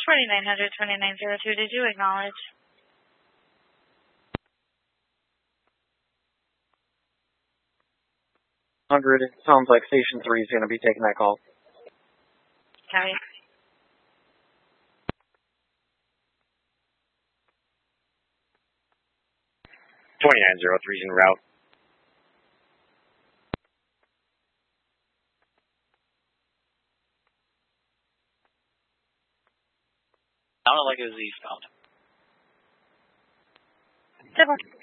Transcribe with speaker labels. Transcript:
Speaker 1: 2900, 2902, did you acknowledge?
Speaker 2: It sounds like Station 3 is going to be taking that call.
Speaker 1: Copy.
Speaker 3: 2903's en route.
Speaker 4: Sounded like it was eastbound.
Speaker 1: Civil.